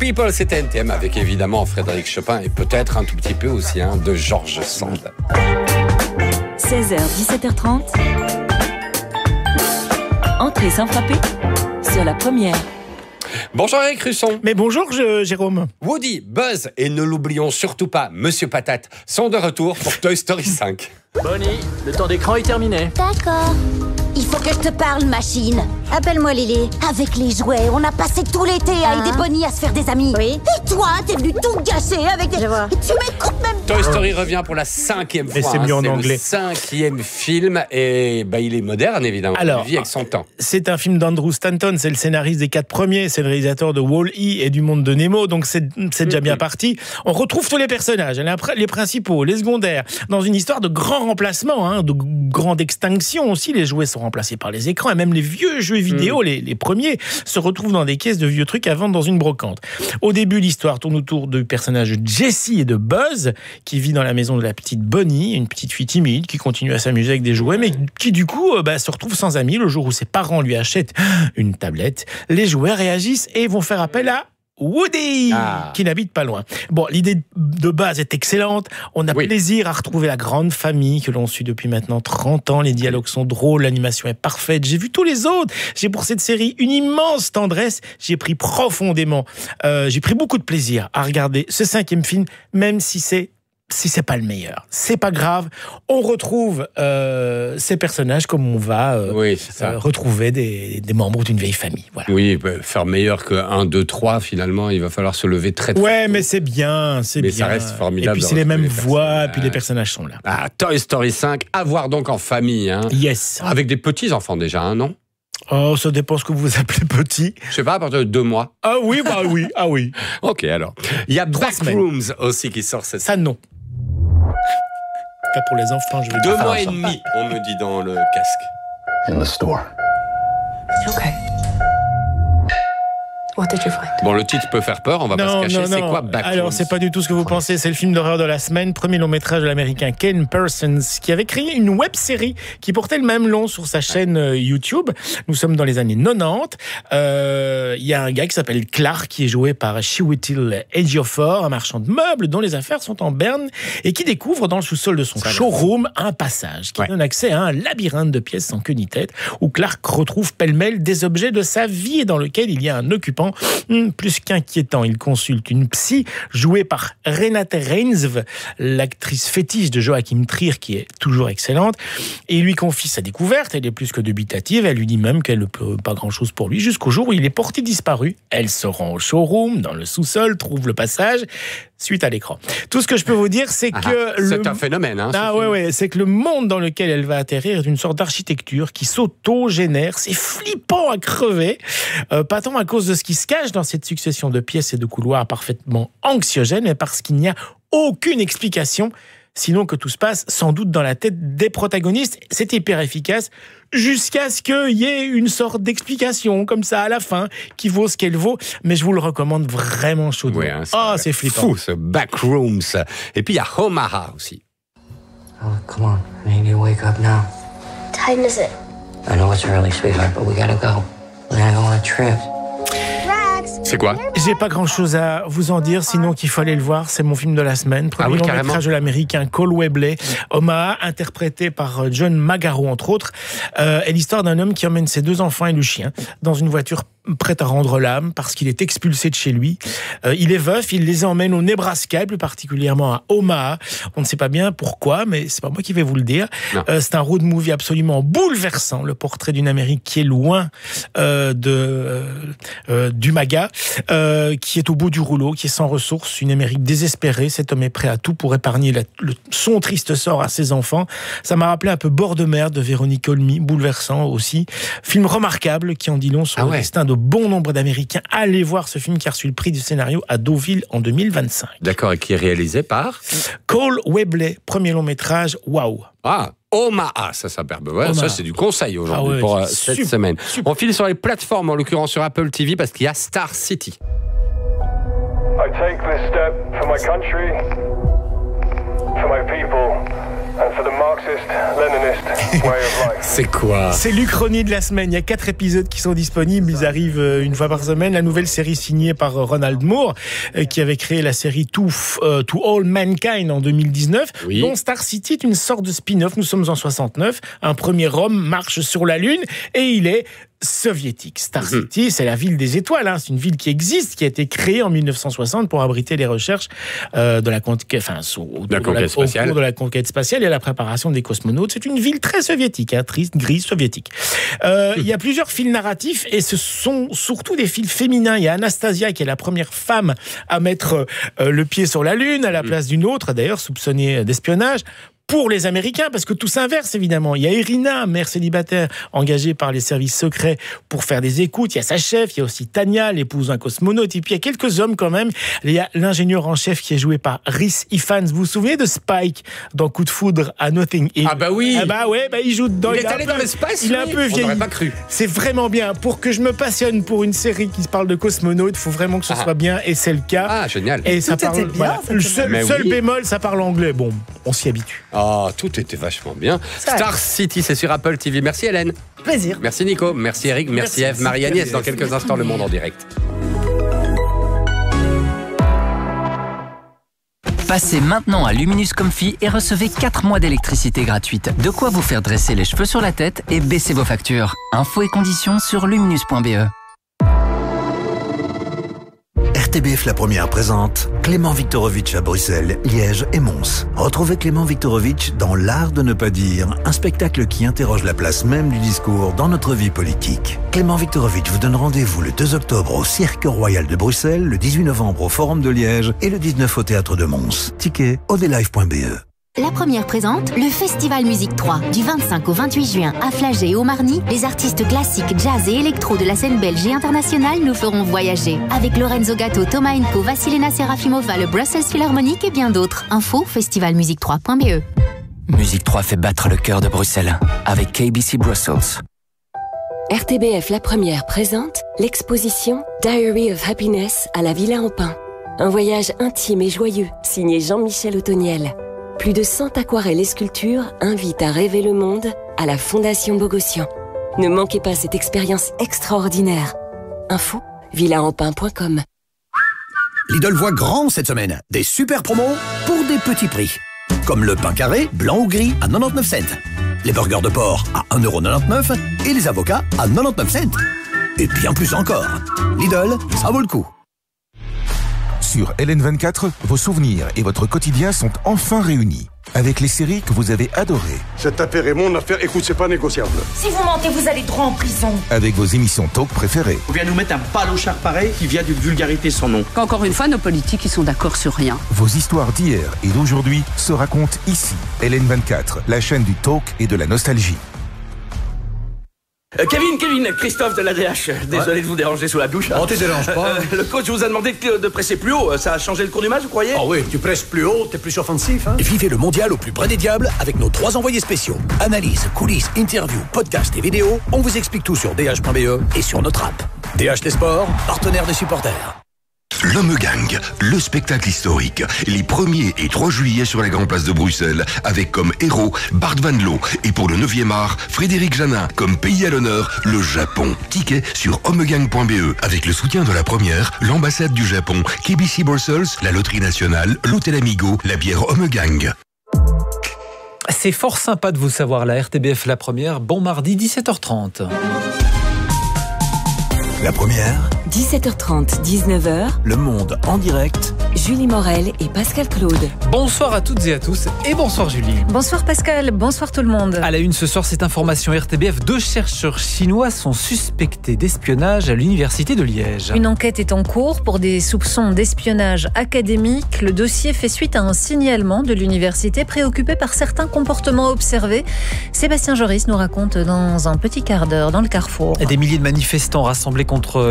People, c'était NTM avec évidemment Frédéric Chopin et peut-être un tout petit peu aussi de George Sand. 16h, 17h30. Entrée sans frapper sur la première. Bonjour Eric Russon. Mais bonjour Jérôme. Woody, Buzz et ne l'oublions surtout pas, Monsieur Patate sont de retour pour Toy Story 5. Bonnie, le temps d'écran est terminé. D'accord. Il faut que je te parle, machine. Appelle-moi Lily. Avec les jouets, on a passé tout l'été à aider Bonnie à se faire des amis. Oui. Et toi, t'es venu tout gâcher avec des... Je vois. Tu m'écoutes même pas. Toy Story revient pour la 5e fois. Mais c'est mieux en anglais. C'est le 5e film et il est moderne évidemment. Alors, il vit avec son temps. C'est un film d'Andrew Stanton, c'est le scénariste des 4 premiers, c'est le réalisateur de Wall-E et du Monde de Nemo, donc c'est déjà bien parti. On retrouve tous les personnages, les principaux, les secondaires, dans une histoire de grand remplacement, de grande extinction aussi. Les jouets sont remplacés par les écrans et même les vieux jeux vidéo, les premiers, se retrouvent dans des caisses de vieux trucs à vendre dans une brocante. Au début, l'histoire tourne autour du personnage de Jessie et de Buzz, qui vit dans la maison de la petite Bonnie, une petite fille timide qui continue à s'amuser avec des jouets, mais qui du coup se retrouve sans amis le jour où ses parents lui achètent une tablette. Les jouets réagissent et vont faire appel à Woody, qui n'habite pas loin. Bon, l'idée de base est excellente. On a plaisir à retrouver la grande famille que l'on suit depuis maintenant 30 ans. Les dialogues sont drôles, l'animation est parfaite. J'ai vu tous les autres. J'ai pour cette série une immense tendresse. J'ai pris beaucoup de plaisir à regarder ce 5e film, même si c'est pas le meilleur. C'est pas grave. On retrouve ces personnages comme on va retrouver des membres d'une vieille famille. Voilà. Oui, faire meilleur que 1, 2, 3, finalement, il va falloir se lever très tôt. Ouais, mais c'est bien, mais ça reste formidable. Et puis c'est les mêmes voix, et puis les personnages sont là. Toy Story 5, à voir donc en famille. Yes. Avec des petits-enfants déjà, non ? Oh, ça dépend ce que vous appelez petit. Je sais pas, à partir de 2 mois. Ah oui, oui. Ok, alors. Il y a Backrooms aussi qui sort cette... Ça, non. Pas pour les enfants, je veux 2 mois et demi, on me dit dans le casque. In the store. Okay. What did you find? Bon, le titre peut faire peur, on va pas se cacher. C'est quoi Backrooms ? Alors, c'est pas du tout ce que vous pensez. C'est le film d'horreur de la semaine, premier long métrage de l'américain Ken Parsons, qui avait créé une web-série qui portait le même nom sur sa chaîne YouTube. Nous sommes dans les années 90. Il y a un gars qui s'appelle Clark, qui est joué par Chiwetel Ejiofor, un marchand de meubles dont les affaires sont en berne et qui découvre dans le sous-sol de son showroom un passage qui donne accès à un labyrinthe de pièces sans queue ni tête, où Clark retrouve pêle-mêle des objets de sa vie et dans lequel il y a un occupant plus qu'inquiétant. Il consulte une psy jouée par Renate Reinsve, l'actrice fétiche de Joachim Trier, qui est toujours excellente, et il lui confie sa découverte. Elle est plus que dubitative, elle lui dit même qu'elle ne peut pas grand-chose pour lui, jusqu'au jour où il est porté disparu. Elle se rend au showroom, dans le sous-sol, trouve le passage, suite à l'écran. Tout ce que je peux vous dire, c'est que... C'est un phénomène. C'est que le monde dans lequel elle va atterrir est une sorte d'architecture qui s'auto-génère. C'est flippant à crever. Pas tant à cause de ce qui se cache dans cette succession de pièces et de couloirs parfaitement anxiogènes, mais parce qu'il n'y a aucune explication, sinon que tout se passe sans doute dans la tête des protagonistes. C'est hyper efficace, jusqu'à ce qu'il y ait une sorte d'explication, comme ça, à la fin, qui vaut ce qu'elle vaut. Mais je vous le recommande vraiment chaudement. Ouais, c'est flippant. Fou, ce Backrooms. Et puis, il y a Omaha aussi. Oh, come on. I need you to wake up now. Time is it? I know it's early, sweetheart, but we gotta go. We're gonna go on a trip. C'est quoi ? J'ai pas grand-chose à vous en dire, sinon qu'il faut aller le voir. C'est mon film de la semaine. Premier long métrage de l'américain Cole Webley, Omaha, interprété par John Magaro, entre autres, est l'histoire d'un homme qui emmène ses 2 enfants et le chien dans une voiture prête à rendre l'âme parce qu'il est expulsé de chez lui. Il est veuf, il les emmène au Nebraska, plus particulièrement à Omaha. On ne sait pas bien pourquoi, mais c'est pas moi qui vais vous le dire. C'est un road movie absolument bouleversant, le portrait d'une Amérique qui est loin du MAGA, qui est au bout du rouleau, qui est sans ressources, une Amérique désespérée. Cet homme est prêt à tout pour épargner son triste sort à ses enfants. Ça m'a rappelé un peu Bord de mer de Véronique Olmy, bouleversant aussi. Film remarquable qui en dit long sur le destin de bon nombre d'Américains. Allez voir ce film qui a reçu le prix du scénario à Deauville en 2025. D'accord, et qui est réalisé par Cole Webley, premier long métrage, waouh. Omaha, ça s'appelle. Ça, c'est du conseil aujourd'hui pour cette semaine. On file sur les plateformes, en l'occurrence sur Apple TV, parce qu'il y a Star City. I take this step for my country, for my people, C'est quoi? C'est l'Uchronie de la semaine. Il y a 4 épisodes qui sont disponibles. Ils arrivent une fois par semaine. La nouvelle série signée par Ronald Moore, qui avait créé la série To All Mankind en 2019, oui. Dont Star City est une sorte de spin-off. Nous sommes en 69. Un premier homme marche sur la Lune et il est soviétique. Star City, c'est la ville des étoiles. Hein. C'est une ville qui existe, qui a été créée en 1960 pour abriter les recherches de la conquête spatiale et la préparation des cosmonautes. C'est une ville très soviétique, hein, triste, grise, soviétique. Il y a plusieurs fils narratifs et ce sont surtout des fils féminins. Il y a Anastasia qui est la première femme à mettre le pied sur la Lune à la place d'une autre, d'ailleurs soupçonnée d'espionnage. Pour les Américains, parce que tout s'inverse évidemment. Il y a Irina, mère célibataire, engagée par les services secrets pour faire des écoutes. Il y a sa chef, il y a aussi Tania, l'épouse d'un cosmonaute. Et puis il y a quelques hommes quand même. Il y a l'ingénieur en chef qui est joué par Rhys Ifans. Vous vous souvenez de Spike dans Coup de foudre à Notting Hill? Ah bah oui. Ah bah ouais, bah il joue dedans. Il est allé dans l'espace. Il est un peu vieilli. On n'aurait pas cru. C'est vraiment bien. Pour que je me passionne pour une série qui se parle de cosmonautes, il faut vraiment que ce soit bien. Et c'est le cas. Ah génial. Et ça parle bien. Voilà. Le seul bémol, ça parle anglais. Bon, on s'y habitue. Oh, tout était vachement bien. Star City, c'est sur Apple TV. Merci Hélène. Plaisir. Merci Nico, merci Eric, merci Eve, Marie-Agnès. Dans quelques instants, Le Monde en direct. Passez maintenant à Luminous Comfy et recevez 4 mois d'électricité gratuite. De quoi vous faire dresser les cheveux sur la tête et baisser vos factures. Infos et conditions sur luminous.be. RTBF La Première présente Clément Viktorovitch à Bruxelles, Liège et Mons. Retrouvez Clément Viktorovitch dans L'Art de ne pas dire, un spectacle qui interroge la place même du discours dans notre vie politique. Clément Viktorovitch vous donne rendez-vous le 2 octobre au Cirque Royal de Bruxelles, le 18 novembre au Forum de Liège et le 19 au Théâtre de Mons. Ticket odelive.be. La Première présente le Festival Musique 3. Du 25 au 28 juin, à Flagey et au Marny, les artistes classiques, jazz et électro de la scène belge et internationale nous feront voyager. Avec Lorenzo Gatto, Thomas Enko, Vassilena Serafimova, le Brussels Philharmonic et bien d'autres. Info festivalmusique3.be. Musique 3 fait battre le cœur de Bruxelles avec KBC Brussels. RTBF La Première présente l'exposition Diary of Happiness à la Villa en Pin. Un voyage intime et joyeux, signé Jean-Michel Ottoniel. Plus de 100 aquarelles et sculptures invitent à rêver le monde à la Fondation Bogossian. Ne manquez pas cette expérience extraordinaire. Info villaenpin.com. Lidl voit grand cette semaine. Des super promos pour des petits prix. Comme le pain carré, blanc ou gris à 99 cents. Les burgers de porc à 1,99€ et les avocats à 99 cents. Et bien plus encore. Lidl, ça vaut le coup. Sur LN24, vos souvenirs et votre quotidien sont enfin réunis. Avec les séries que vous avez adorées. Cette affaire est mon affaire, écoute, c'est pas négociable. Si vous mentez, vous allez droit en prison. Avec vos émissions talk préférées. On vient nous mettre un palochard pareil qui vient d'une vulgarité sans nom. Qu'encore une fois, nos politiques, ils sont d'accord sur rien. Vos histoires d'hier et d'aujourd'hui se racontent ici. LN24, la chaîne du talk et de la nostalgie. Kevin, Christophe de l'ADH. Désolé de vous déranger sous la douche. Oh, tu déranges pas. Le coach vous a demandé de presser plus haut. Ça a changé le cours du match, vous croyez? Oh oui, tu presses plus haut, t'es plus offensif. Hein. Vivez le mondial au plus près des diables avec nos 3 envoyés spéciaux. Analyse, coulisses, interviews, podcasts et vidéos. On vous explique tout sur dh.be et sur notre app. DH Les Sports, partenaire des supporters. L'Homme Gang, le spectacle historique, les 1er et 3 juillet sur la Grande Place de Bruxelles, avec comme héros Bart Van Loo et pour le 9e art, Frédéric Janin, comme pays à l'honneur, le Japon. Ticket sur homegang.be, avec le soutien de La Première, l'ambassade du Japon, KBC Brussels, la Loterie Nationale, l'Hôtel Amigo, la bière Homme Gang. C'est fort sympa de vous savoir, la RTBF La Première, bon mardi 17h30. La Première, 17h30, 19h, Le Monde en direct, Julie Morel et Pascal Claude. Bonsoir à toutes et à tous et bonsoir Julie. Bonsoir Pascal, bonsoir tout le monde. À la une ce soir, cette information RTBF, 2 chercheurs chinois sont suspectés d'espionnage à l'université de Liège. Une enquête est en cours pour des soupçons d'espionnage académique. Le dossier fait suite à un signalement de l'université préoccupée par certains comportements observés. Sébastien Joris nous raconte dans un petit quart d'heure dans le Carrefour. Des milliers de manifestants rassemblés contre la politique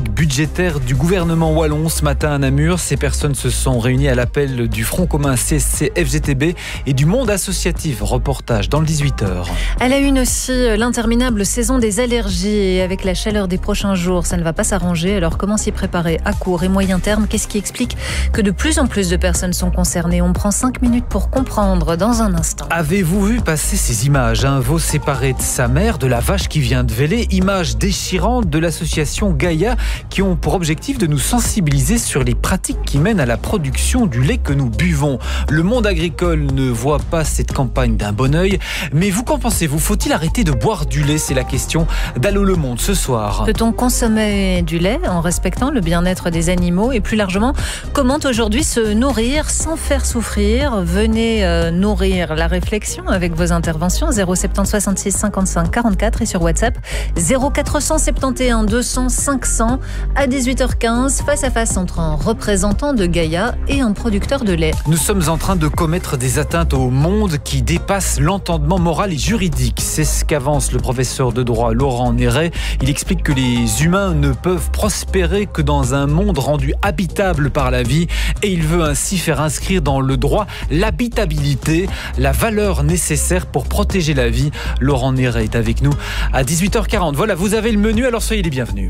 politique budgétaire du gouvernement wallon ce matin à Namur. Ces personnes se sont réunies à l'appel du Front commun CSC-FGTB et du monde associatif. Reportage dans le 18h. À la une aussi, l'interminable saison des allergies. Et avec la chaleur des prochains jours, ça ne va pas s'arranger. Alors comment s'y préparer à court et moyen terme? Qu'est-ce qui explique que de plus en plus de personnes sont concernées? On prend 5 minutes pour comprendre dans un instant. Avez-vous vu passer ces images? Un veau séparé de sa mère, de la vache qui vient de véler, images déchirantes de l'association Gaïa qui ont pour objectif de nous sensibiliser sur les pratiques qui mènent à la production du lait que nous buvons. Le monde agricole ne voit pas cette campagne d'un bon œil. Mais vous, qu'en pensez-vous? Faut-il arrêter de boire du lait? C'est la question d'Allô Le Monde ce soir. Peut-on consommer du lait en respectant le bien-être des animaux? Et plus largement, comment aujourd'hui se nourrir sans faire souffrir? Venez nourrir la réflexion avec vos interventions. 070 66 55 44 et sur WhatsApp 0471 200 500. À 18h15, face à face entre un représentant de Gaïa et un producteur de lait. Nous sommes en train de commettre des atteintes au monde qui dépassent l'entendement moral et juridique. C'est ce qu'avance le professeur de droit Laurent Néret. Il explique que les humains ne peuvent prospérer que dans un monde rendu habitable par la vie et il veut ainsi faire inscrire dans le droit l'habitabilité, la valeur nécessaire pour protéger la vie. Laurent Néret est avec nous à 18h40. Voilà, vous avez le menu, alors soyez les bienvenus.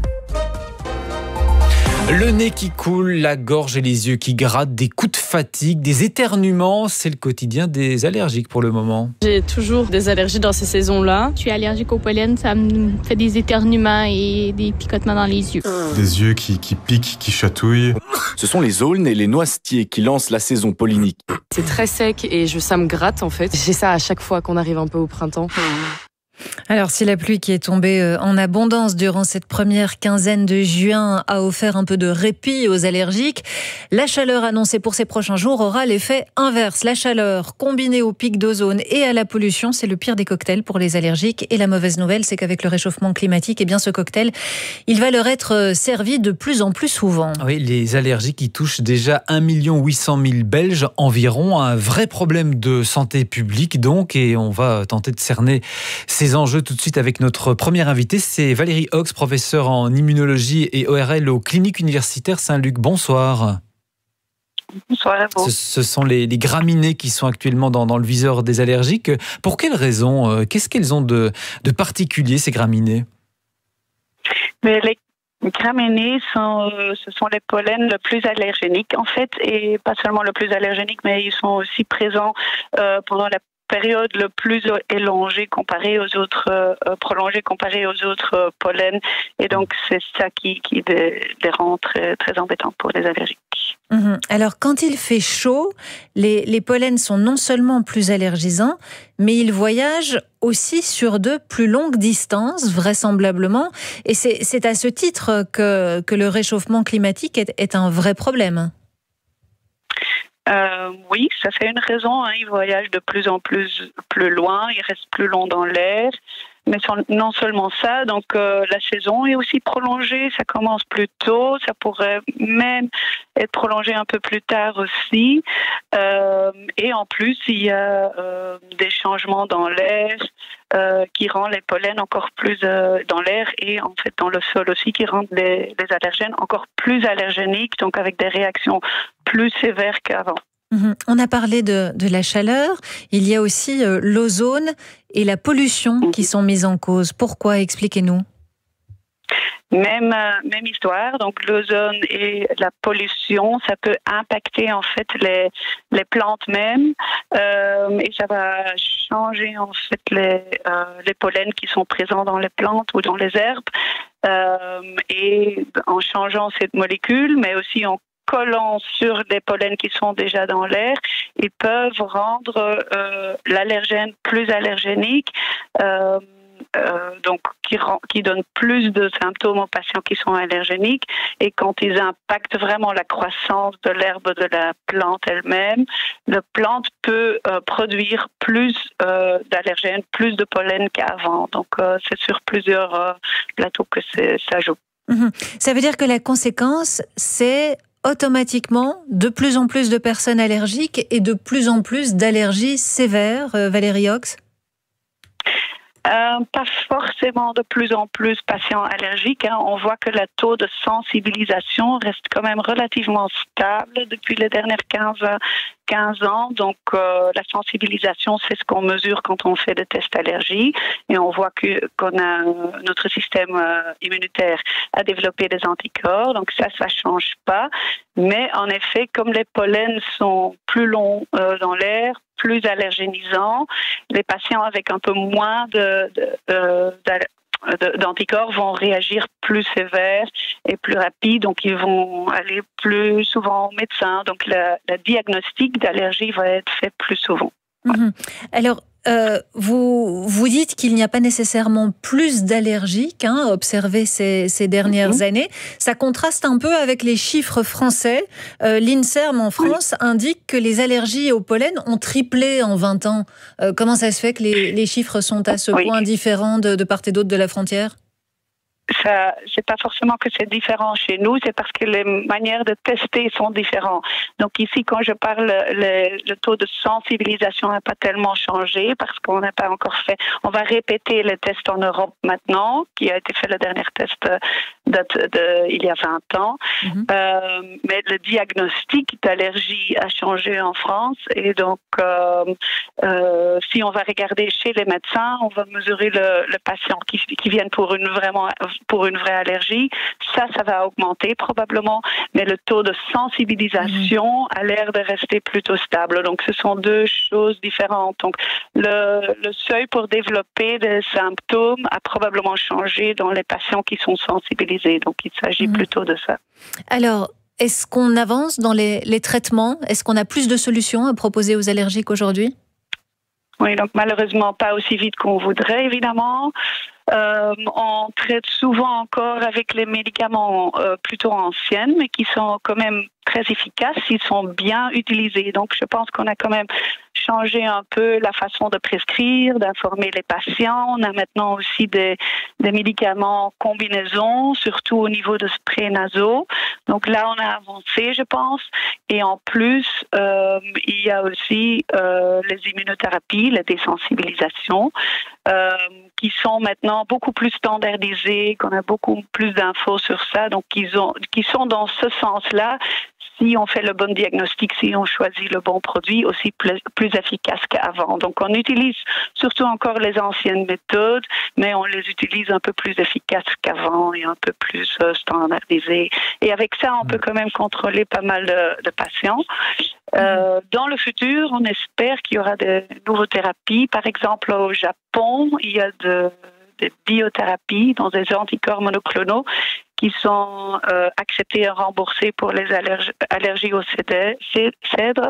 Le nez qui coule, la gorge et les yeux qui grattent, des coups de fatigue, des éternuements, c'est le quotidien des allergiques pour le moment. J'ai toujours des allergies dans ces saisons-là. Je suis allergique au pollen, ça me fait des éternuements et des picotements dans les yeux. Des yeux qui piquent, qui chatouillent. Ce sont les aulnes et les noisetiers qui lancent la saison pollinique. C'est très sec et ça me gratte en fait. J'ai ça à chaque fois qu'on arrive un peu au printemps. Alors, si la pluie qui est tombée en abondance durant cette première quinzaine de juin a offert un peu de répit aux allergiques, la chaleur annoncée pour ces prochains jours aura l'effet inverse. La chaleur combinée au pic d'ozone et à la pollution, c'est le pire des cocktails pour les allergiques. Et la mauvaise nouvelle, c'est qu'avec le réchauffement climatique, eh bien, ce cocktail, il va leur être servi de plus en plus souvent. Oui, les allergies qui touchent déjà 1 800 000 Belges environ, un vrai problème de santé publique donc, et on va tenter de cerner ces enjeux tout de suite avec notre première invitée, c'est Valérie Hox, professeure en immunologie et ORL aux cliniques universitaires Saint-Luc. Bonsoir. Bonsoir à vous. Ce sont les graminées qui sont actuellement dans le viseur des allergiques. Pour quelles raisons? Qu'est-ce qu'elles ont de particulier, ces graminées? Mais les graminées, ce sont les pollens le plus allergéniques, en fait, et pas seulement le plus allergénique, mais ils sont aussi présents pendant la période le plus élongée comparée aux autres, prolongée comparée aux autres pollens. Et donc, c'est ça qui les rend très, très embêtants pour les allergiques. Alors, quand il fait chaud, les pollens sont non seulement plus allergisants, mais ils voyagent aussi sur de plus longues distances, vraisemblablement. Et c'est à ce titre que le réchauffement climatique est un vrai problème. Oui, ça c'est une raison. Ils voyagent de plus en plus loin, ils restent plus long dans l'air. Mais non seulement ça, donc la saison est aussi prolongée, ça commence plus tôt, ça pourrait même être prolongé un peu plus tard aussi. Et en plus, il y a des changements dans l'air qui rendent les pollens encore plus dans l'air et en fait dans le sol aussi, qui rendent les allergènes encore plus allergéniques, donc avec des réactions plus sévères qu'avant. On a parlé de la chaleur, il y a aussi l'ozone et la pollution qui sont mises en cause. Pourquoi? Expliquez-nous. Même histoire, donc l'ozone et la pollution, ça peut impacter en fait les plantes même et ça va changer en fait les pollens qui sont présents dans les plantes ou dans les herbes et en changeant cette molécule, mais aussi en collant sur des pollens qui sont déjà dans l'air, ils peuvent rendre l'allergène plus allergénique, donc qui donne plus de symptômes aux patients qui sont allergéniques. Et quand ils impactent vraiment la croissance de l'herbe, de la plante elle-même, la plante peut produire plus d'allergènes, plus de pollen qu'avant. Donc c'est sur plusieurs plateaux que ça joue. Ça veut dire que la conséquence, c'est automatiquement de plus en plus de personnes allergiques et de plus en plus d'allergies sévères, Valérie Hox? Pas forcément de plus en plus patients allergiques. On voit que le taux de sensibilisation reste quand même relativement stable depuis les dernières 15 ans. Donc, la sensibilisation, c'est ce qu'on mesure quand on fait des tests allergie. Et on voit qu'on a notre système immunitaire a développé des anticorps. Donc, ça change pas. Mais en effet, comme les pollens sont plus longs dans l'air, plus allergénisants, les patients avec un peu moins d'anticorps vont réagir plus sévère et plus rapide, donc ils vont aller plus souvent au médecin. Donc le diagnostic d'allergie va être fait plus souvent. Alors, vous dites qu'il n'y a pas nécessairement plus d'allergiques observés ces dernières années. Ça contraste un peu avec les chiffres français. L'INSERM en France indique que les allergies au pollen ont triplé en 20 ans. Comment ça se fait que les chiffres sont à ce point différents de part et d'autre de la frontière ? C'est pas forcément que c'est différent chez nous, c'est parce que les manières de tester sont différentes. Donc ici, quand je parle, le taux de sensibilisation n'a pas tellement changé parce qu'on n'a pas encore fait. On va répéter le test en Europe maintenant, qui a été fait le dernier test date il y a 20 ans. Mais le diagnostic d'allergie a changé en France et donc si on va regarder chez les médecins, on va mesurer le patient qui vient pour une vraie allergie, ça va augmenter probablement, mais le taux de sensibilisation a l'air de rester plutôt stable. Donc, ce sont deux choses différentes. Donc, le seuil pour développer des symptômes a probablement changé dans les patients qui sont sensibilisés. Donc, il s'agit plutôt de ça. Alors, est-ce qu'on avance dans les traitements ? Est-ce qu'on a plus de solutions à proposer aux allergiques aujourd'hui ? Oui, donc malheureusement pas aussi vite qu'on voudrait, évidemment. On traite souvent encore avec les médicaments plutôt anciens, mais qui sont quand même très efficaces, ils sont bien utilisés. Donc je pense qu'on a quand même changé un peu la façon de prescrire, d'informer les patients. On a maintenant aussi des médicaments combinaisons, surtout au niveau de sprays nasaux. Donc là, on a avancé, je pense. Et en plus, il y a aussi les immunothérapies, la désensibilisation, qui sont maintenant beaucoup plus standardisées, qu'on a beaucoup plus d'infos sur ça. Donc, qui sont dans ce sens-là, si on fait le bon diagnostic, si on choisit le bon produit, aussi plus efficace qu'avant. Donc, on utilise surtout encore les anciennes méthodes, mais on les utilise un peu plus efficaces qu'avant et un peu plus standardisées. Et avec ça, on peut quand même contrôler pas mal de patients. Dans le futur, on espère qu'il y aura de nouvelles thérapies. Par exemple, au Japon, il y a des biothérapies dans des anticorps monoclonaux qui sont acceptés et remboursés pour les allergies au cèdre.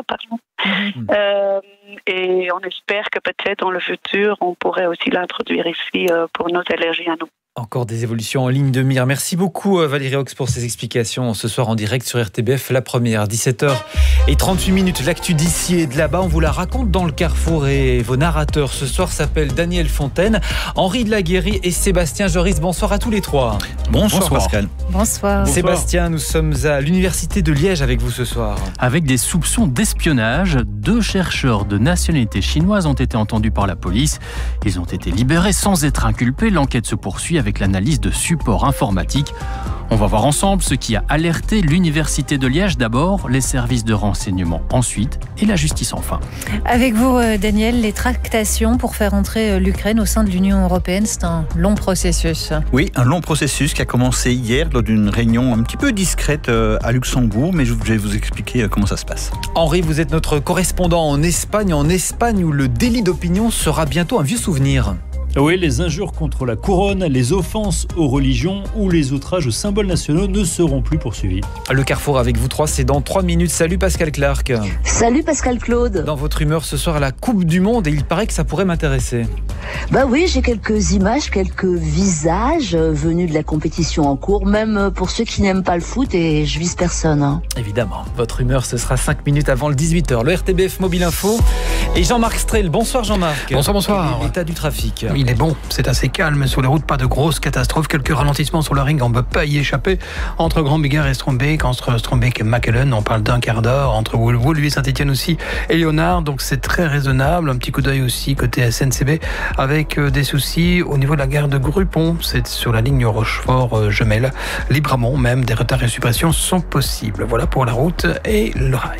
Et on espère que peut-être dans le futur, on pourrait aussi l'introduire ici pour nos allergies à nous. Encore des évolutions en ligne de mire. Merci beaucoup Valérie Aux pour ces explications ce soir en direct sur RTBF, la première, 17h38. L'actu d'ici et de là-bas, on vous la raconte dans le Carrefour et vos narrateurs ce soir s'appellent Daniel Fontaine, Henri de la Guérie et Sébastien Joris. Bonsoir à tous les trois. Bonsoir Pascal. Bonsoir. Sébastien, nous sommes à l'Université de Liège avec vous ce soir. Avec des soupçons d'espionnage, 2 chercheurs de nationalité chinoise ont été entendus par la police. Ils ont été libérés sans être inculpés. L'enquête se poursuit avec l'analyse de supports informatiques. On va voir ensemble ce qui a alerté l'Université de Liège d'abord, les services de renseignement ensuite et la justice enfin. Avec vous Daniel, les tractations pour faire entrer l'Ukraine au sein de l'Union européenne, c'est un long processus. Oui, un long processus qui a commencé hier lors d'une réunion un petit peu discrète à Luxembourg, mais je vais vous expliquer comment ça se passe. Henri, vous êtes notre correspondant en Espagne où le délit d'opinion sera bientôt un vieux souvenir. Oui, les injures contre la couronne, les offenses aux religions ou les outrages aux symboles nationaux ne seront plus poursuivis. Le Carrefour avec vous trois, c'est dans 3 minutes. Salut Pascal Clark. Salut Pascal Claude. Dans votre humeur ce soir à la Coupe du Monde, et il paraît que ça pourrait m'intéresser. Bah oui, j'ai quelques images, quelques visages venus de la compétition en cours, même pour ceux qui n'aiment pas le foot, et je vise personne. Évidemment, votre humeur, ce sera 5 minutes avant le 18h. Le RTBF Mobile Info et Jean-Marc Strel. Bonsoir Jean-Marc. Bonsoir. L'état du trafic. il est bon. C'est assez calme sur les routes, pas de grosses catastrophes. Quelques ralentissements sur le ring, on ne peut pas y échapper. Entre Grand Bigard et Strombeek, entre Strombeek et Mackellen, on parle d'un quart d'heure. Entre Woluwe, Saint-Etienne aussi et Léonard, donc c'est très raisonnable. Un petit coup d'œil aussi côté SNCB avec des soucis au niveau de la gare de Grupont. C'est sur la ligne Rochefort-Jemelle. Libramont, même des retards et suppressions sont possibles. Voilà pour la route et le rail.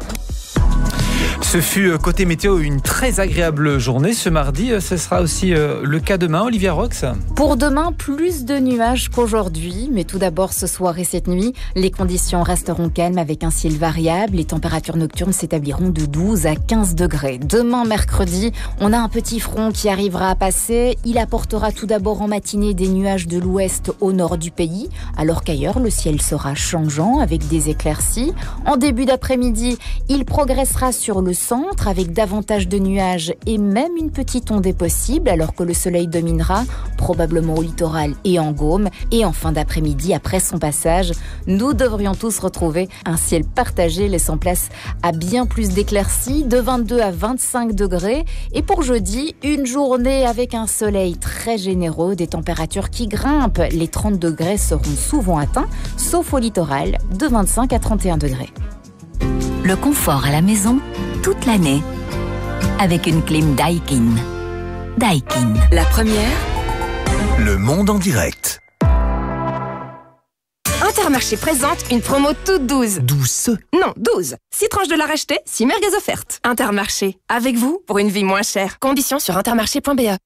Ce fut côté météo une très agréable journée ce mardi. Ce sera aussi le cas demain, Olivia Rox. Pour demain, plus de nuages qu'aujourd'hui. Mais tout d'abord, ce soir et cette nuit, les conditions resteront calmes avec un ciel variable. Les températures nocturnes s'établiront de 12 à 15 degrés. Demain, mercredi, on a un petit front qui arrivera à passer. Il apportera tout d'abord en matinée des nuages de l'ouest au nord du pays, alors qu'ailleurs, le ciel sera changeant avec des éclaircies. En début d'après-midi, il progressera sur le centre avec davantage de nuages et même une petite ondée possible alors que le soleil dominera, probablement au littoral et en Gaume. Et en fin d'après-midi, après son passage, nous devrions tous retrouver un ciel partagé laissant place à bien plus d'éclaircies, de 22 à 25 degrés. Et pour jeudi, une journée avec un soleil très généreux, des températures qui grimpent. Les 30 degrés seront souvent atteints, sauf au littoral, de 25 à 31 degrés. Le confort à la maison, toute l'année, avec une clim Daikin. Daikin. La première. Le monde en direct. Intermarché présente une promo toute 12. 12. Non, 12. 6 tranches de la racheter, 6 merguez offertes. Intermarché, avec vous pour une vie moins chère. Conditions sur intermarché.be.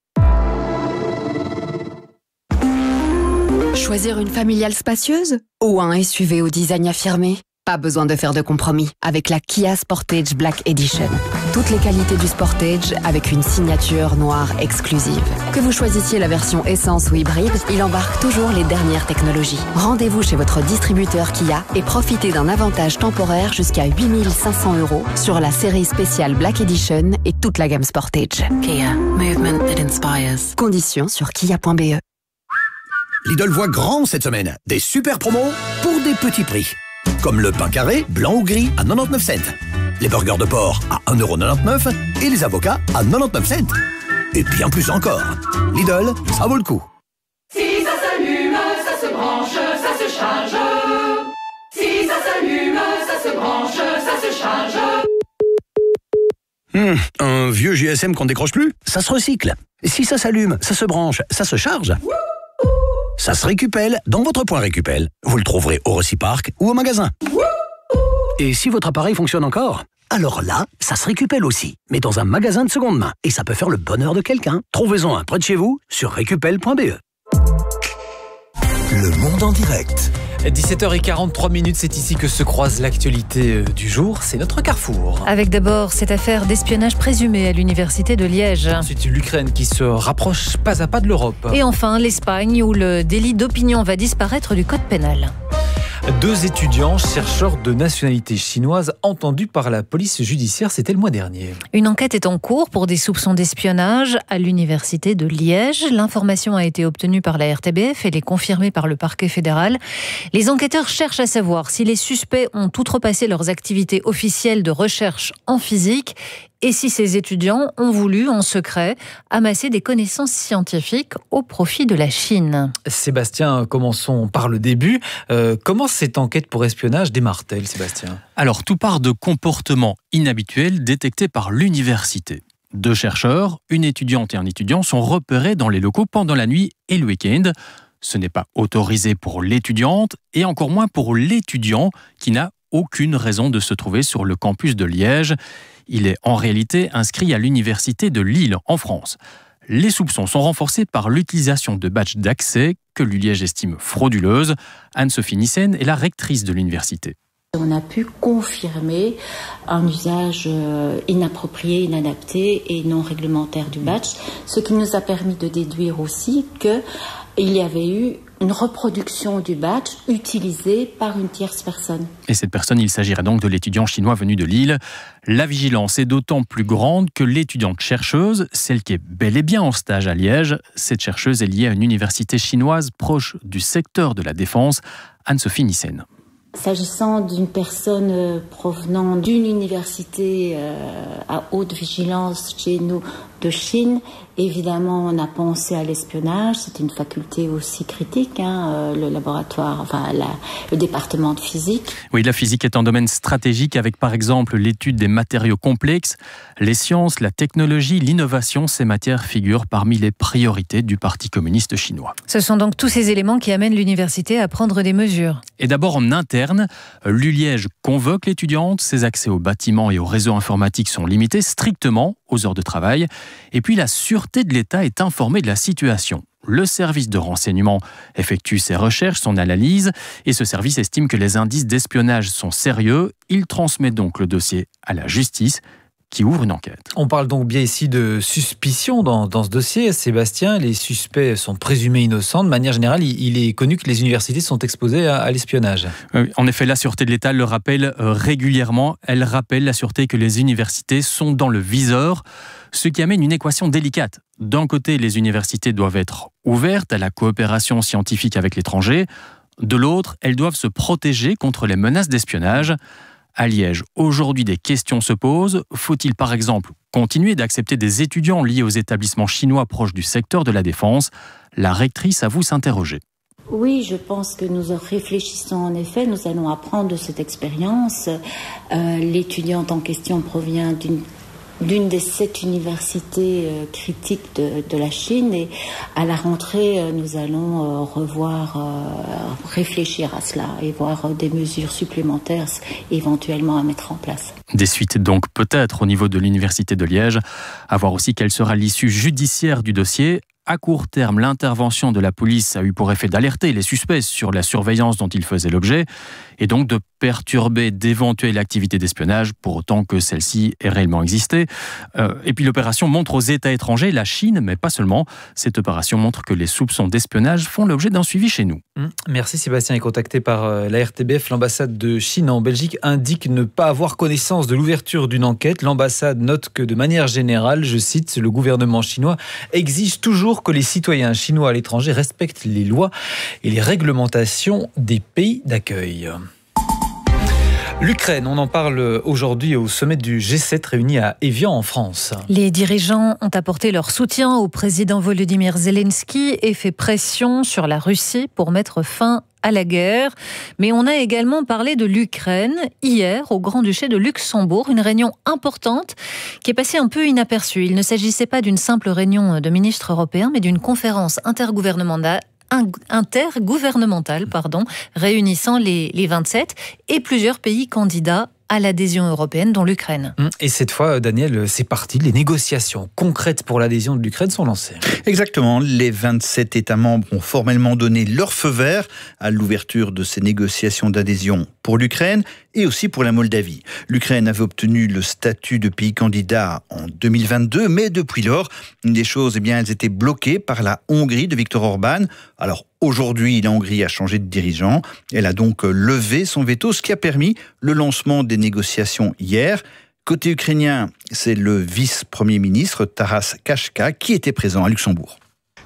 Choisir une familiale spacieuse ou un SUV au design affirmé? Pas besoin de faire de compromis avec la Kia Sportage Black Edition. Toutes les qualités du Sportage avec une signature noire exclusive. Que vous choisissiez la version essence ou hybride, il embarque toujours les dernières technologies. Rendez-vous chez votre distributeur Kia et profitez d'un avantage temporaire jusqu'à 8 500 € sur la série spéciale Black Edition et toute la gamme Sportage. Kia. Movement that inspires. Conditions sur kia.be. Lidl voit grand cette semaine. Des super promos pour des petits prix. Comme le pain carré, blanc ou gris, à 99 cents. Les burgers de porc à 1,99 € et les avocats à 99 cents. Et bien plus encore. Lidl, ça vaut le coup. Si ça s'allume, ça se branche, ça se charge. Si ça s'allume, ça se branche, ça se charge. Un vieux GSM qu'on décroche plus, ça se recycle. Si ça s'allume, ça se branche, ça se charge. Ça se récupelle dans votre point Récupel. Vous le trouverez au Reciparc ou au magasin. Et si votre appareil fonctionne encore, alors là, ça se récupelle aussi, mais dans un magasin de seconde main. Et ça peut faire le bonheur de quelqu'un. Trouvez-en un près de chez vous sur récupel.be. Le monde en direct. 17h43, c'est ici que se croise l'actualité du jour. C'est notre carrefour. Avec d'abord cette affaire d'espionnage présumé à l'université de Liège. Ensuite, l'Ukraine qui se rapproche pas à pas de l'Europe. Et enfin, l'Espagne où le délit d'opinion va disparaître du code pénal. 2 étudiants chercheurs de nationalité chinoise entendus par la police judiciaire, c'était le mois dernier. Une enquête est en cours pour des soupçons d'espionnage à l'université de Liège. L'information a été obtenue par la RTBF et elle est confirmée par le parquet fédéral. Les enquêteurs cherchent à savoir si les suspects ont outrepassé leurs activités officielles de recherche en physique et si ces étudiants ont voulu, en secret, amasser des connaissances scientifiques au profit de la Chine. Sébastien, commençons par le début. Comment cette enquête pour espionnage démarre-t-elle, Sébastien ? Alors, tout part de comportements inhabituels détectés par l'université. 2 chercheurs, une étudiante et un étudiant, sont repérés dans les locaux pendant la nuit et le week-end. Ce n'est pas autorisé pour l'étudiante et encore moins pour l'étudiant qui n'a aucune raison de se trouver sur le campus de Liège. Il est en réalité inscrit à l'université de Lille, en France. Les soupçons sont renforcés par l'utilisation de badges d'accès que l'Liège estime frauduleuses. Anne-Sophie Nissen est la rectrice de l'université. On a pu confirmer un usage inapproprié, inadapté et non réglementaire du badge, ce qui nous a permis de déduire aussi qu'il y avait eu une reproduction du badge utilisé par une tierce personne. Et cette personne, il s'agirait donc de l'étudiant chinois venu de Lille. La vigilance est d'autant plus grande que l'étudiante chercheuse, celle qui est bel et bien en stage à Liège, cette chercheuse est liée à une université chinoise proche du secteur de la défense. Anne-Sophie Nissen. S'agissant d'une personne provenant d'une université à haute vigilance chez nous, de Chine. Évidemment, on a pensé à l'espionnage, c'est une faculté aussi critique, le laboratoire, le département de physique. Oui, la physique est un domaine stratégique avec par exemple l'étude des matériaux complexes. Les sciences, la technologie, l'innovation, ces matières figurent parmi les priorités du Parti communiste chinois. Ce sont donc tous ces éléments qui amènent l'université à prendre des mesures. Et d'abord en interne, l'ULiège convoque l'étudiante, ses accès aux bâtiments et aux réseaux informatiques sont limités strictement aux heures de travail. Et puis la sûreté de l'État est informée de la situation. Le service de renseignement effectue ses recherches, son analyse, et ce service estime que les indices d'espionnage sont sérieux. Il transmet donc le dossier à la justice, qui ouvre une enquête. On parle donc bien ici de suspicion dans ce dossier. Sébastien, les suspects sont présumés innocents. De manière générale, il est connu que les universités sont exposées à l'espionnage. En effet, la Sûreté de l'État le rappelle régulièrement. Elle rappelle la Sûreté que les universités sont dans le viseur, ce qui amène une équation délicate. D'un côté, les universités doivent être ouvertes à la coopération scientifique avec l'étranger. De l'autre, elles doivent se protéger contre les menaces d'espionnage. À Liège, aujourd'hui, des questions se posent. Faut-il par exemple continuer d'accepter des étudiants liés aux établissements chinois proches du secteur de la défense ? La rectrice avoue s'interroger. Oui, je pense que nous réfléchissons en effet, nous allons apprendre de cette expérience. L'étudiante en question provient d'une des 7 universités critiques de la Chine, et à la rentrée, nous allons réfléchir à cela et voir des mesures supplémentaires éventuellement à mettre en place. Des suites donc peut-être au niveau de l'université de Liège, à voir aussi quelle sera l'issue judiciaire du dossier. À court terme, l'intervention de la police a eu pour effet d'alerter les suspects sur la surveillance dont ils faisaient l'objet et donc de perturber d'éventuelles activités d'espionnage pour autant que celle-ci ait réellement existé. Et puis l'opération montre aux États étrangers, la Chine, mais pas seulement. Cette opération montre que les soupçons d'espionnage font l'objet d'un suivi chez nous. Merci Sébastien. Est contacté par la RTBF, l'ambassade de Chine en Belgique indique ne pas avoir connaissance de l'ouverture d'une enquête. L'ambassade note que de manière générale, je cite, le gouvernement chinois exige toujours que les citoyens chinois à l'étranger respectent les lois et les réglementations des pays d'accueil. L'Ukraine, on en parle aujourd'hui au sommet du G7 réuni à Évian en France. Les dirigeants ont apporté leur soutien au président Volodymyr Zelensky et fait pression sur la Russie pour mettre fin à la guerre. Mais on a également parlé de l'Ukraine hier au Grand-Duché de Luxembourg, une réunion importante qui est passée un peu inaperçue. Il ne s'agissait pas d'une simple réunion de ministres européens, mais d'une conférence intergouvernementale réunissant les 27 et plusieurs pays candidats à l'adhésion européenne, dont l'Ukraine. Et cette fois, Daniel, c'est parti. Les négociations concrètes pour l'adhésion de l'Ukraine sont lancées. Exactement. Les 27 États membres ont formellement donné leur feu vert à l'ouverture de ces négociations d'adhésion pour l'Ukraine et aussi pour la Moldavie. L'Ukraine avait obtenu le statut de pays candidat en 2022, mais depuis lors, les choses, elles étaient bloquées par la Hongrie de Viktor Orban. Alors, aujourd'hui, la Hongrie a changé de dirigeant. Elle a donc levé son veto, ce qui a permis le lancement des négociations hier. Côté ukrainien, c'est le vice-premier ministre Taras Kashka qui était présent à Luxembourg.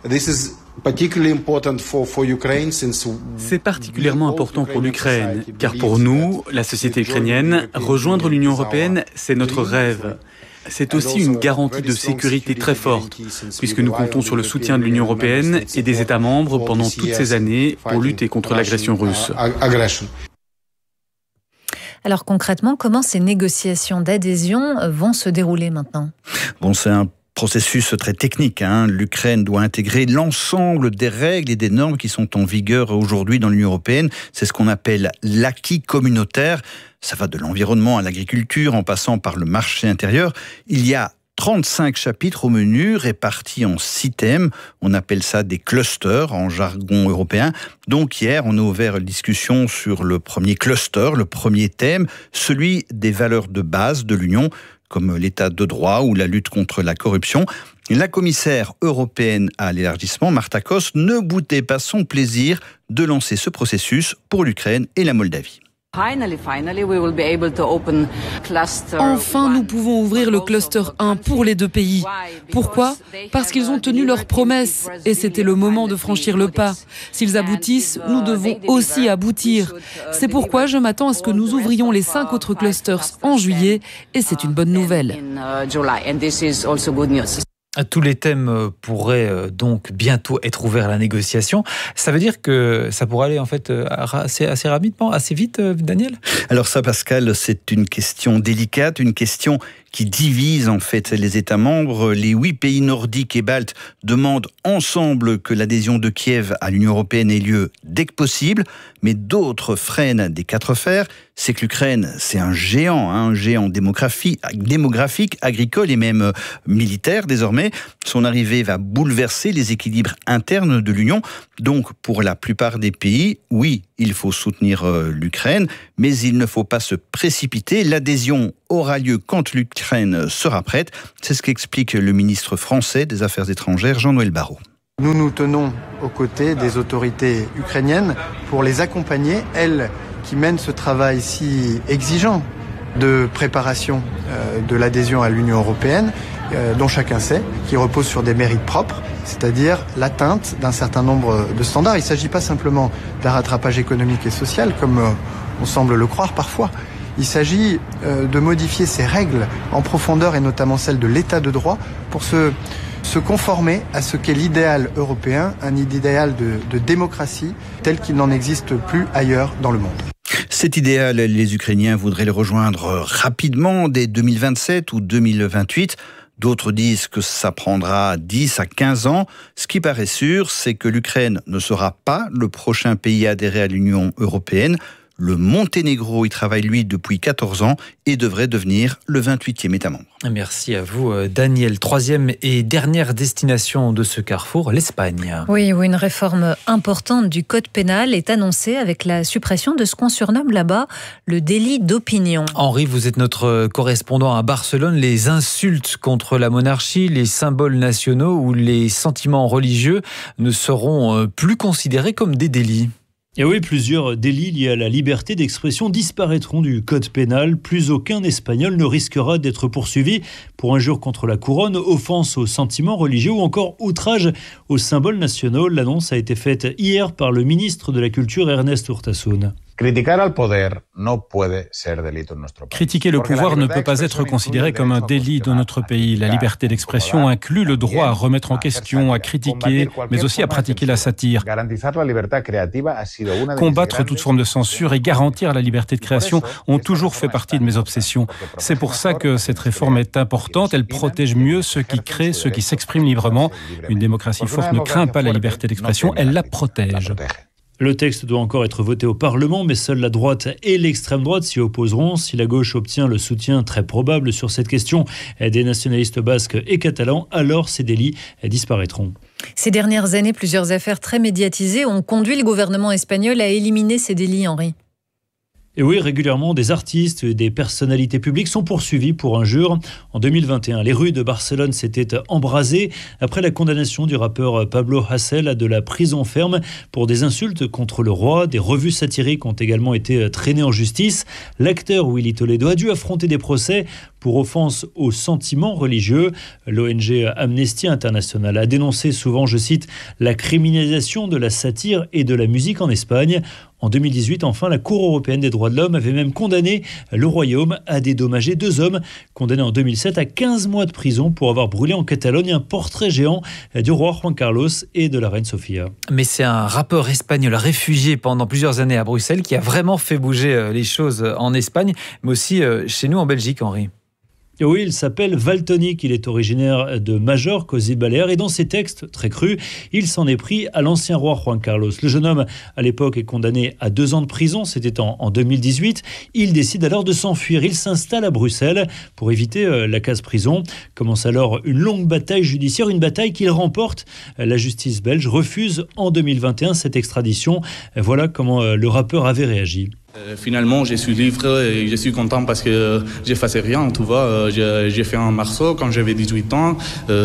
C'est particulièrement important pour l'Ukraine, car pour nous, la société ukrainienne, rejoindre l'Union européenne, c'est notre rêve. C'est aussi une garantie de sécurité très forte, puisque nous comptons sur le soutien de l'Union européenne et des États membres pendant toutes ces années pour lutter contre l'agression russe. Alors concrètement, comment ces négociations d'adhésion vont se dérouler maintenant ? C'est un processus très technique. L'Ukraine doit intégrer l'ensemble des règles et des normes qui sont en vigueur aujourd'hui dans l'Union européenne. C'est ce qu'on appelle l'acquis communautaire. Ça va de l'environnement à l'agriculture, en passant par le marché intérieur. Il y a 35 chapitres au menu, répartis en 6 thèmes. On appelle ça des clusters en jargon européen. Donc hier, on a ouvert une discussion sur le premier cluster, le premier thème, celui des valeurs de base de l'Union, comme l'état de droit ou la lutte contre la corruption. La commissaire européenne à l'élargissement, Marta Kos, ne boudait pas son plaisir de lancer ce processus pour l'Ukraine et la Moldavie. Enfin, nous pouvons ouvrir le cluster 1 pour les deux pays. Pourquoi ? Parce qu'ils ont tenu leurs promesses et c'était le moment de franchir le pas. S'ils aboutissent, nous devons aussi aboutir. C'est pourquoi je m'attends à ce que nous ouvrions les 5 autres clusters en juillet et c'est une bonne nouvelle. Tous les thèmes pourraient donc bientôt être ouverts à la négociation. Ça veut dire que ça pourrait aller en fait assez rapidement, assez vite, Daniel ? Alors ça, Pascal, c'est une question délicate, une question qui divise en fait les États membres. Les 8 pays nordiques et baltes demandent ensemble que l'adhésion de Kiev à l'Union européenne ait lieu dès que possible, mais d'autres freinent des 4 fers. C'est que l'Ukraine, c'est un géant démographique, agricole et même militaire désormais. Son arrivée va bouleverser les équilibres internes de l'Union. Donc pour la plupart des pays, oui, il faut soutenir l'Ukraine, mais il ne faut pas se précipiter. L'adhésion aura lieu quand l'Ukraine sera prête. C'est ce qu'explique le ministre français des Affaires étrangères, Jean-Noël Barrot. Nous nous tenons aux côtés des autorités ukrainiennes pour les accompagner, elles qui mènent ce travail si exigeant de préparation de l'adhésion à l'Union européenne, dont chacun sait, qui repose sur des mérites propres, c'est-à-dire l'atteinte d'un certain nombre de standards. Il ne s'agit pas simplement d'un rattrapage économique et social, comme on semble le croire parfois. Il s'agit de modifier ces règles en profondeur, et notamment celles de l'état de droit, pour se conformer à ce qu'est l'idéal européen, un idéal de démocratie tel qu'il n'en existe plus ailleurs dans le monde. Cet idéal, les Ukrainiens voudraient le rejoindre rapidement, dès 2027 ou 2028. D'autres disent que ça prendra 10 à 15 ans. Ce qui paraît sûr, c'est que l'Ukraine ne sera pas le prochain pays à adhérer à l'Union européenne. Le Monténégro y travaille, lui, depuis 14 ans et devrait devenir le 28e État membre. Merci à vous, Daniel. 3e et dernière destination de ce carrefour, l'Espagne. Oui, où une réforme importante du code pénal est annoncée avec la suppression de ce qu'on surnomme là-bas le délit d'opinion. Henri, vous êtes notre correspondant à Barcelone. Les insultes contre la monarchie, les symboles nationaux ou les sentiments religieux ne seront plus considérés comme des délits. Et oui, plusieurs délits liés à la liberté d'expression disparaîtront du code pénal. Plus aucun Espagnol ne risquera d'être poursuivi pour injure contre la couronne, offense aux sentiments religieux ou encore outrage aux symboles nationaux. L'annonce a été faite hier par le ministre de la Culture, Ernest Urtasun. Critiquer le pouvoir ne peut pas être considéré comme un délit dans notre pays. La liberté d'expression inclut le droit à remettre en question, à critiquer, mais aussi à pratiquer la satire. Combattre toute forme de censure et garantir la liberté de création ont toujours fait partie de mes obsessions. C'est pour ça que cette réforme est importante. Elle protège mieux ceux qui créent, ceux qui s'expriment librement. Une démocratie forte ne craint pas la liberté d'expression, elle la protège. Le texte doit encore être voté au Parlement, mais seule la droite et l'extrême droite s'y opposeront. Si la gauche obtient le soutien très probable sur cette question des nationalistes basques et catalans, alors ces délits disparaîtront. Ces dernières années, plusieurs affaires très médiatisées ont conduit le gouvernement espagnol à éliminer ces délits, Henri. Et oui, régulièrement, des artistes et des personnalités publiques sont poursuivis pour injures. En 2021, les rues de Barcelone s'étaient embrasées après la condamnation du rappeur Pablo Hasél à de la prison ferme pour des insultes contre le roi. Des revues satiriques ont également été traînées en justice. L'acteur Willy Toledo a dû affronter des procès pour offense aux sentiments religieux. L'ONG Amnesty International a dénoncé souvent, je cite, la criminalisation de la satire et de la musique en Espagne. En 2018, enfin, la Cour européenne des droits de l'homme avait même condamné le Royaume à dédommager 2 hommes condamnés en 2007 à 15 mois de prison pour avoir brûlé en Catalogne un portrait géant du roi Juan Carlos et de la reine Sofia. Mais c'est un rappeur espagnol réfugié pendant plusieurs années à Bruxelles qui a vraiment fait bouger les choses en Espagne, mais aussi chez nous en Belgique, Henri. Oui, il s'appelle Valtonyc, il est originaire de Majorque aux îles Baléares et dans ses textes très crus, il s'en est pris à l'ancien roi Juan Carlos. Le jeune homme, à l'époque, est condamné à 2 ans de prison, c'était en 2018. Il décide alors de s'enfuir, il s'installe à Bruxelles pour éviter la case-prison. Commence alors une longue bataille judiciaire, une bataille qu'il remporte. La justice belge refuse en 2021 cette extradition. Voilà comment le rappeur avait réagi. Finalement, je suis libre et je suis content parce que je faisais rien, tu vois. J'ai fait un morceau quand j'avais 18 ans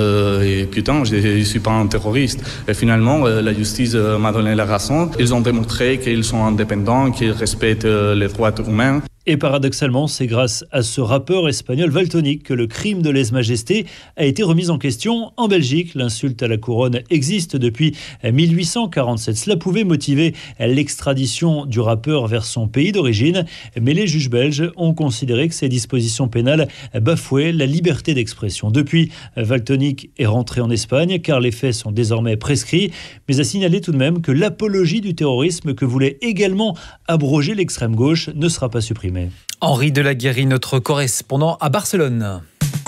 et putain, je suis pas un terroriste. Et finalement, la justice m'a donné la raison. Ils ont démontré qu'ils sont indépendants, qu'ils respectent les droits humains. Et paradoxalement, c'est grâce à ce rappeur espagnol Valtonyc que le crime de lèse-majesté a été remis en question en Belgique. L'insulte à la couronne existe depuis 1847. Cela pouvait motiver l'extradition du rappeur vers son pays d'origine, mais les juges belges ont considéré que ces dispositions pénales bafouaient la liberté d'expression. Depuis, Valtonyc est rentré en Espagne car les faits sont désormais prescrits, mais a signalé tout de même que l'apologie du terrorisme que voulait également abroger l'extrême gauche ne sera pas supprimée. Henri Delaguérie, notre correspondant à Barcelone.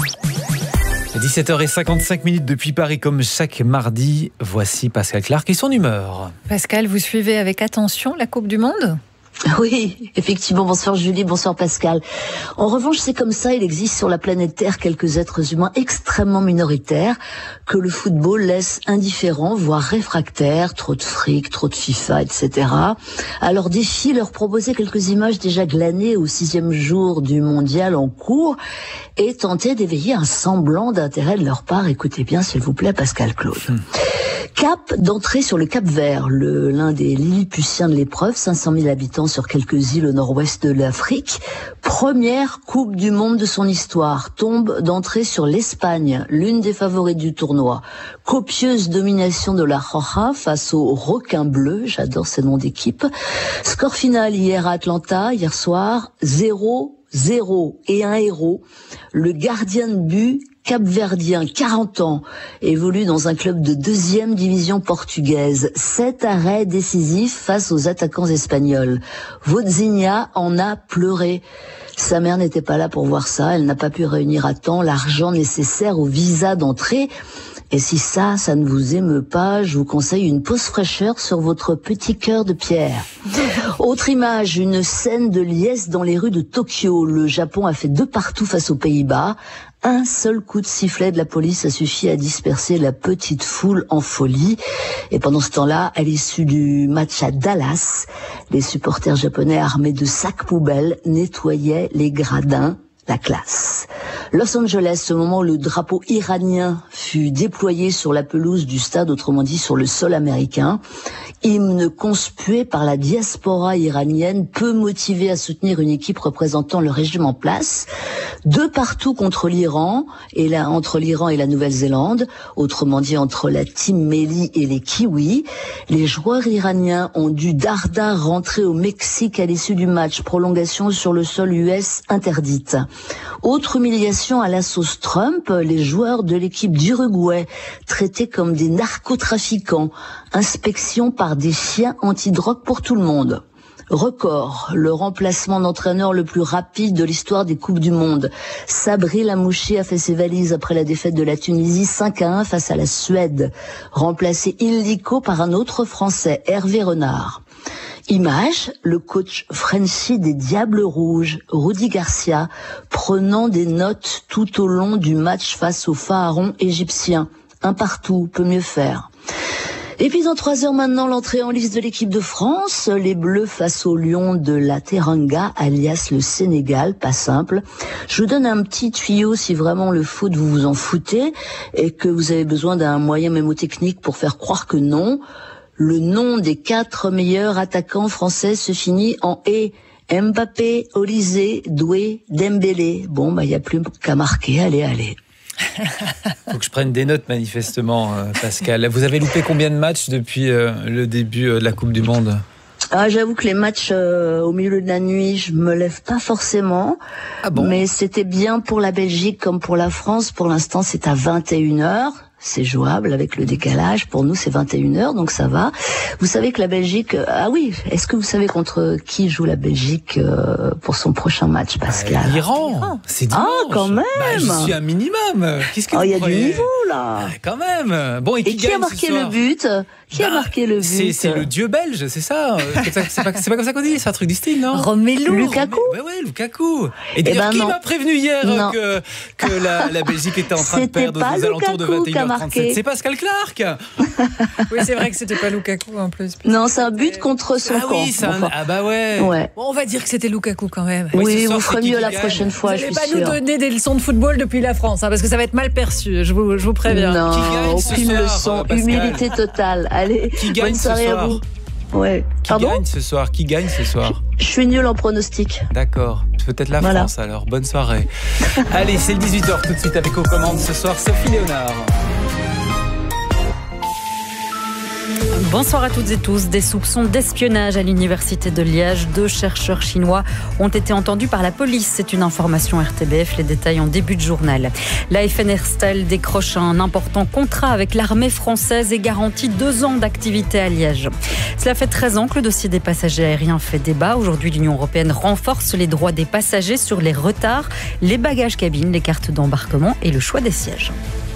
17h55 depuis Paris, comme chaque mardi. Voici Pascal Clark et son humeur. Pascal, vous suivez avec attention la Coupe du Monde ? Oui, effectivement. Bonsoir Julie, bonsoir Pascal. En revanche, c'est comme ça, il existe sur la planète Terre quelques êtres humains extrêmement minoritaires que le football laisse indifférents, voire réfractaires, trop de fric, trop de FIFA, etc. Alors défi leur proposer quelques images déjà glanées au 6e jour du mondial en cours et tenter d'éveiller un semblant d'intérêt de leur part. Écoutez bien s'il vous plaît Pascal Claude. Cap d'entrée sur le Cap Vert, l'un des Lilliputiens de l'épreuve, 500 000 habitants sur quelques îles au nord-ouest de l'Afrique. Première Coupe du Monde de son histoire. Tombe d'entrée sur l'Espagne, l'une des favorites du tournoi. Copieuse domination de la Roja face aux requins bleus, j'adore ces noms d'équipe. Score final hier à Atlanta, hier soir, 0-0 et un héros, le gardien de but capverdien, 40 ans, évolue dans un club de 2e division portugaise. 7 arrêts décisifs face aux attaquants espagnols. Vozinha en a pleuré. Sa mère n'était pas là pour voir ça. Elle n'a pas pu réunir à temps l'argent nécessaire au visa d'entrée. Et si ça ne vous émeut pas, je vous conseille une pause fraîcheur sur votre petit cœur de pierre. Autre image, une scène de liesse dans les rues de Tokyo. Le Japon a fait 2-2 face aux Pays-Bas. Un seul coup de sifflet de la police a suffi à disperser la petite foule en folie. Et pendant ce temps-là, à l'issue du match à Dallas, les supporters japonais armés de sacs poubelles nettoyaient les gradins. La classe. Los Angeles, ce moment où le drapeau iranien fut déployé sur la pelouse du stade, autrement dit sur le sol américain. Hymne conspué par la diaspora iranienne, peu motivée à soutenir une équipe représentant le régime en place. 2-2 contre l'Iran, entre l'Iran et la Nouvelle-Zélande, autrement dit entre la Team Melli et les Kiwis. Les joueurs iraniens ont dû dardard rentrer au Mexique à l'issue du match. Prolongation sur le sol US interdite. Autre humiliation à la sauce Trump, les joueurs de l'équipe d'Uruguay traités comme des narcotrafiquants. Inspection par des chiens antidrogue pour tout le monde. Record, le remplacement d'entraîneur le plus rapide de l'histoire des Coupes du Monde. Sabri Lamouchi a fait ses valises après la défaite de la Tunisie 5-1 face à la Suède. Remplacé illico par un autre Français, Hervé Renard. Image, le coach Frenchy des Diables Rouges, Rudy Garcia, prenant des notes tout au long du match face au pharaon égyptien. 1-1, peut mieux faire. Et puis dans 3 heures maintenant, l'entrée en lice de l'équipe de France, les Bleus face aux Lions de la Teranga, alias le Sénégal, pas simple. Je vous donne un petit tuyau si vraiment le foot vous vous en foutez et que vous avez besoin d'un moyen mémotechnique pour faire croire que non. Le nom des 4 meilleurs attaquants français se finit en « et ». Mbappé, Olysée, Doué, Dembélé. Bon, il n'y a plus qu'à marquer. Allez. Faut que je prenne des notes manifestement, Pascal. Vous avez loupé combien de matchs depuis le début de la Coupe du Monde ? J'avoue que les matchs au milieu de la nuit, je me lève pas forcément. Ah bon ? Mais c'était bien pour la Belgique comme pour la France. Pour l'instant, c'est à 21h. C'est jouable avec le décalage. Pour nous, c'est 21h, donc ça va. Vous savez que la Belgique... Ah oui, est-ce que vous savez contre qui joue la Belgique pour son prochain match, Pascal ? L'Iran. C'est dimanche. Ah, quand même. Je suis un minimum. Qu'est-ce que vous il y a croyez ? du niveau, là. Quand même. Bon, et qui a marqué le but ? Qui a marqué le but ? C'est le dieu belge, c'est ça. C'est pas comme ça qu'on dit, c'est un truc du style, non ? Romelu. Lukaku. Ouais, Lukaku. Et d'ailleurs, qui m'a prévenu hier que la Belgique était en train de perdre aux alentours de 21h37 ? C'est Pascal Clark. Oui, c'est vrai que c'était pas Lukaku en plus. Non, c'est un but contre son camp. Oui, ouais. Bon, on va dire que c'était Lukaku quand même. Oui, vous ferez mieux la prochaine fois, je suis sûre. Vous n'allez pas nous donner des leçons de football depuis la France, parce que ça va être mal perçu, je vous préviens. Non, aucune leçon, humilité totale. Allez, bonne soirée à vous. Ouais. Qui gagne ce soir? Je suis nulle en pronostic. D'accord. Peut-être la France alors. Bonne soirée. Allez, c'est le 18h tout de suite avec aux commandes ce soir, Sophie Léonard. Bonsoir à toutes et tous. Des soupçons d'espionnage à l'université de Liège. 2 chercheurs chinois ont été entendus par la police. C'est une information RTBF. Les détails en début de journal. La FN Herstal décroche un important contrat avec l'armée française et garantit 2 ans d'activité à Liège. Cela fait 13 ans que le dossier des passagers aériens fait débat. Aujourd'hui, l'Union européenne renforce les droits des passagers sur les retards, les bagages cabines, les cartes d'embarquement et le choix des sièges.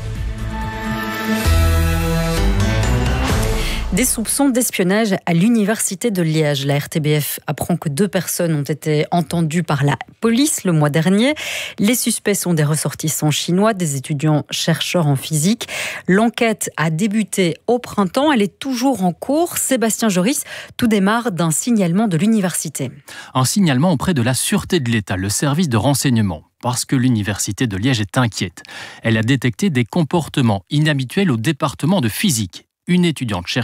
Des soupçons d'espionnage à l'université de Liège. La RTBF apprend que 2 personnes ont été entendues par la police le mois dernier. Les suspects sont des ressortissants chinois, des étudiants chercheurs en physique. L'enquête a débuté au printemps, elle est toujours en cours. Sébastien Joris, tout démarre d'un signalement de l'université. Un signalement auprès de la Sûreté de l'État, le service de renseignement. Parce que l'université de Liège est inquiète. Elle a détecté des comportements inhabituels au département de physique. Une étudiante chercheuse